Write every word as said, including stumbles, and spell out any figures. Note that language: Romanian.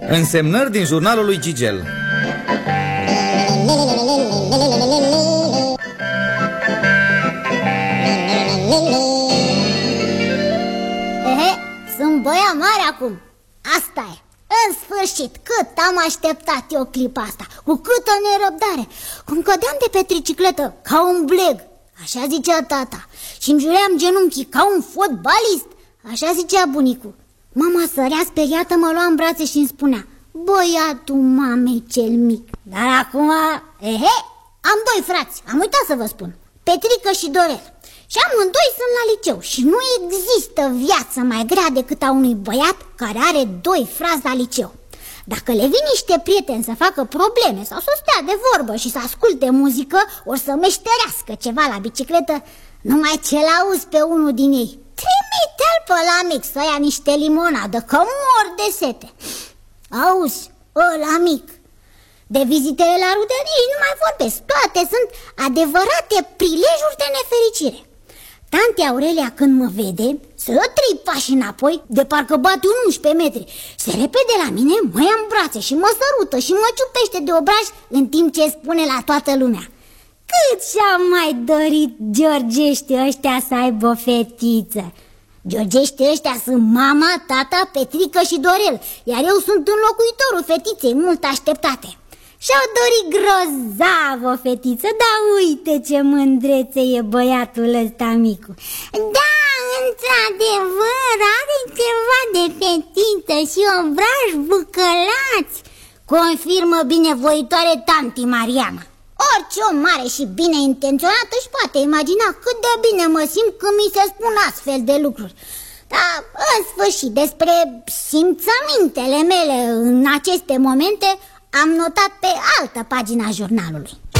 Însemnări din jurnalul lui Gigel. Ehe, sunt băia mare acum. Asta e. În sfârșit, cât am așteptat eu clipa asta, cu câtă nerăbdare. Cum cădeam de pe tricicletă ca un bleg, așa zicea tata, și îmi juream genunchii ca un fotbalist, așa zicea bunicul. Mama sărea speriată, mă lua în brațe și îmi spunea: băiatul mamei cel mic. Dar acum, ehe, am doi frați, am uitat să vă spun, Petrică și Dorel. Și amândoi sunt la liceu și nu există viață mai grea decât a unui băiat care are doi frați la liceu. Dacă le vin niște prieteni să facă probleme sau să stea de vorbă și să asculte muzică, ori să meșterească ceva la bicicletă, numai ce-l auzi pe unul din ei: trimite-l pe la mic să ia niște limonadă, că mor de sete. Auzi, ăla mic. De vizitele la rude nici nu mai vorbesc, toate sunt adevărate prilejuri de nefericire. Tanti Aurelia, când mă vede, să dă trei pași înapoi, de parcă bate un unsprezece metri. Se repede la mine, mă ia în brațe și mă sărută și mă ciupește de obraj, în timp ce spune la toată lumea: cât și-am mai dorit georgeștii ăștia să aibă o fetiță. Georgeștii ăștia sunt mama, tata, Petrică și Dorel, iar eu sunt înlocuitorul fetiței mult așteptate. Și-au dorit grozav o fetiță, dar uite ce mândrețe e băiatul ăsta micu. Da, într-adevăr, are ceva de fetiță și obraj bucălați, confirmă binevoitoare tanti Mariana. Orice om mare și bine intenționat își poate imagina cât de bine mă simt când mi se spun astfel de lucruri. Dar, în sfârșit, despre simțămintele mele în aceste momente am notat pe altă pagina jurnalului.